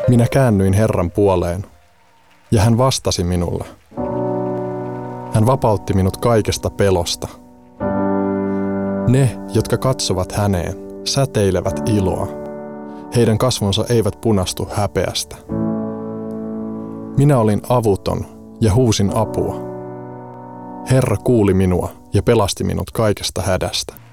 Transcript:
Minä käännyin Herran puoleen, ja hän vastasi minulle. Hän vapautti minut kaikesta pelosta. Ne, jotka katsovat häneen, säteilevät iloa. Heidän kasvonsa eivät punastu häpeästä. Minä olin avuton ja huusin apua. Herra kuuli minua ja pelasti minut kaikesta hädästä.